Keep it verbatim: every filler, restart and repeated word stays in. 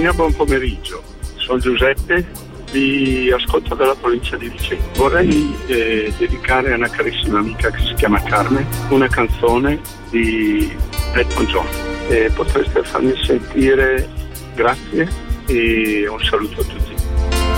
Martina, buon pomeriggio. Sono Giuseppe, vi ascolto dalla provincia di Vicenza. Vorrei eh, dedicare a una carissima amica che si chiama Carmen una canzone di Elton John. Eh, potreste farmi sentire? Grazie e un saluto a tutti.